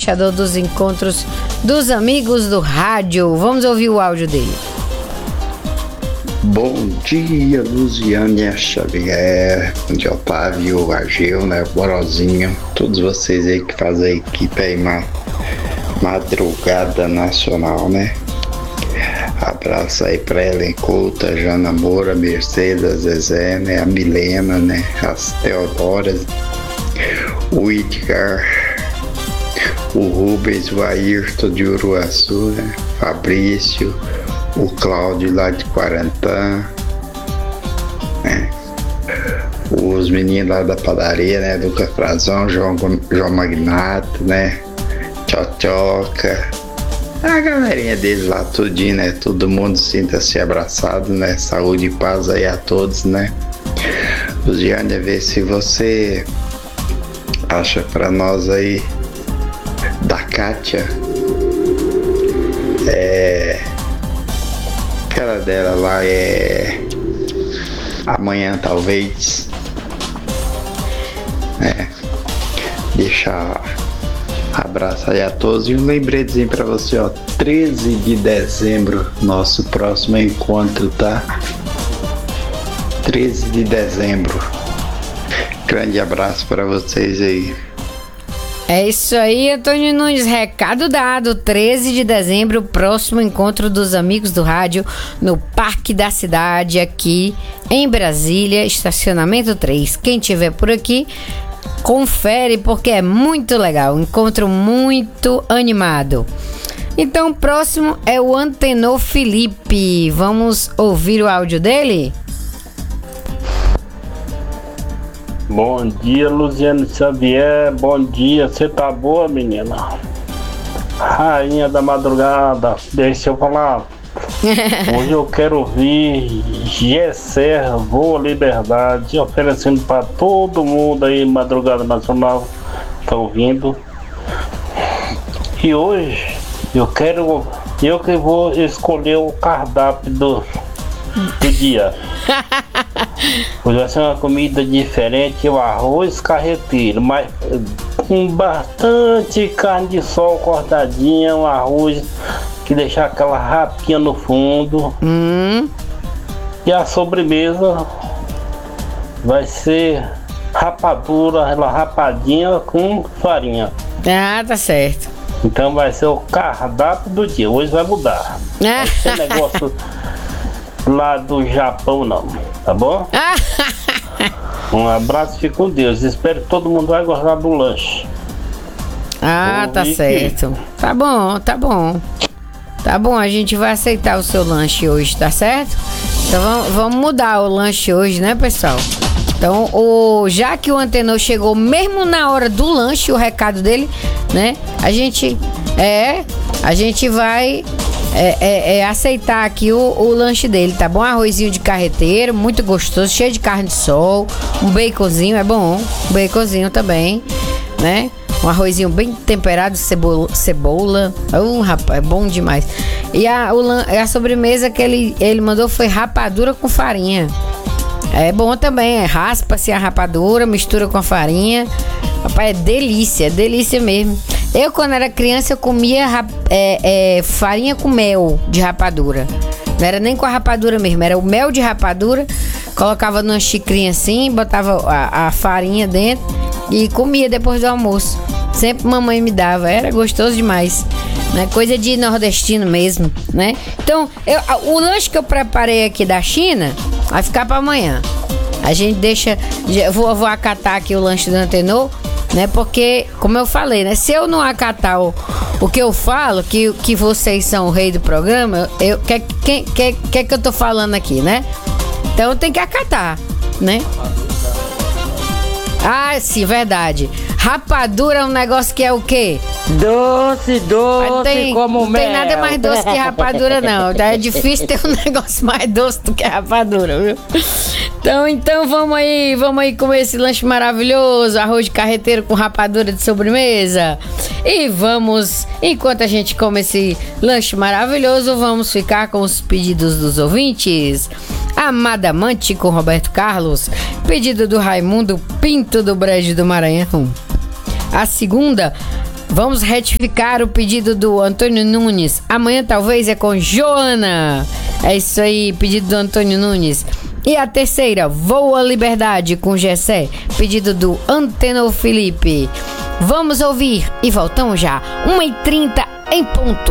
embaixador dos encontros dos amigos do rádio. Vamos ouvir o áudio dele. Bom dia, Luziane Xavier, de Otávio, Ageu, né, Borozinho, todos vocês aí que fazem a equipe aí, Madrugada Nacional, né? Abraço aí pra Ellen Couto, a Jana Moura, a Mercedes, a Zezé, né? A Milena, né? As Teodoras, o Edgar, o Rubens, o Ayrton de Uruaçu, né? Fabrício, o Cláudio lá de Quarantã, né? Os meninos lá da padaria, né? Do Cafrazão, João Magnato, né? Tchotchoca, a galerinha deles lá, tudinho, né? Todo mundo sinta-se abraçado, né? Saúde e paz aí a todos, né? Luziane, ver se você acha pra nós aí da Kátia, aquela dela lá é Amanhã Talvez, deixa abraço aí a todos e um lembretezinho pra você, ó, 13 de dezembro, nosso próximo encontro, tá? 13 de dezembro. Grande abraço pra vocês aí. É isso aí, Antônio Nunes, recado dado. 13 de dezembro, próximo encontro dos amigos do rádio no Parque da Cidade, aqui em Brasília, estacionamento 3. Quem tiver por aqui, confere, porque é muito legal, um encontro muito animado. Então, o próximo é o Antenor Felipe. Vamos ouvir o áudio dele? Bom dia, Luziane Xavier. Bom dia, você tá boa, menina? Rainha da madrugada, deixa eu falar. Hoje eu quero ouvir Gesser, Voa Liberdade, oferecendo para todo mundo aí, Madrugada Nacional, tá ouvindo. E hoje eu que vou escolher o cardápio do dia. Hoje vai ser uma comida diferente, o arroz carreteiro, mas com bastante carne de sol cortadinha, um arroz que deixar aquela rapinha no fundo. E a sobremesa vai ser rapadura, ela rapadinha com farinha. Ah, tá certo. Então vai ser o cardápio do dia. Hoje vai mudar. Vai ser negócio lá do Japão não, tá bom? Um abraço, fique com Deus. Espero que todo mundo vai gostar do lanche. Ah, tá certo. Tá bom, tá bom. Tá bom, a gente vai aceitar o seu lanche hoje, tá certo? Então vamos mudar o lanche hoje, né, pessoal? Então, já que o Antenor chegou mesmo na hora do lanche, o recado dele, né? A gente vai aceitar aqui o lanche dele, tá bom? Arrozinho de carreteiro, muito gostoso, cheio de carne de sol, um baconzinho, é bom, um baconzinho também, né? Um arrozinho bem temperado, cebola. Rapaz, é bom demais. E a sobremesa que ele mandou foi rapadura com farinha. É bom também, raspa-se a rapadura, mistura com a farinha. Rapaz, é delícia mesmo. Eu, quando era criança, eu comia farinha com mel de rapadura. Não era nem com a rapadura mesmo, era o mel de rapadura. Colocava numa xicrinha assim, botava a farinha dentro e comia depois do almoço. Sempre mamãe me dava, era gostoso demais, né? Coisa de nordestino mesmo, né? Então, o lanche que eu preparei aqui da China vai ficar para amanhã. A gente deixa, vou acatar aqui o lanche do Antenor, né? Porque, como eu falei, né? Se eu não acatar o que eu falo, que vocês são o rei do programa, que eu tô falando aqui, né? Então eu tenho que acatar, né? Ah, sim, verdade. Rapadura é um negócio que é o quê? Doce, como mel. Não tem nada mais doce que rapadura, não. É difícil ter um negócio mais doce do que rapadura, viu? Então vamos aí comer esse lanche maravilhoso, arroz de carreteiro com rapadura de sobremesa. E vamos, enquanto a gente come esse lanche maravilhoso, vamos ficar com os pedidos dos ouvintes. Amada Amante com Roberto Carlos, pedido do Raimundo Pinto do Brejo do Maranhão. A segunda, Vamos retificar o pedido do Antônio Nunes. Amanhã talvez é com Joana. É isso aí, pedido do Antônio Nunes. E a terceira, Voa Liberdade com Gessé, pedido do Antenor Felipe. Vamos ouvir e voltamos já. 1h30 em ponto.